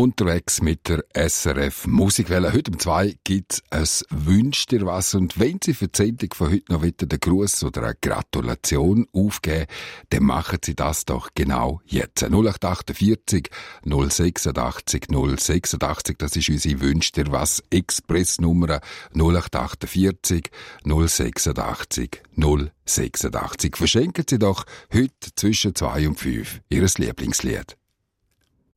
unterwegs mit der SRF Musikwelle. Heute um 2 gibt es ein «Wünsch dir was». Und wenn Sie für die Sendung von heute noch wieder den Gruß oder eine Gratulation aufgeben, dann machen Sie das doch genau jetzt. 0848 086 086, das ist unsere «Wünsch dir was» Expressnummer 0848 086 086. Verschenken Sie doch heute zwischen 2 und 5 Ihr Lieblingslied.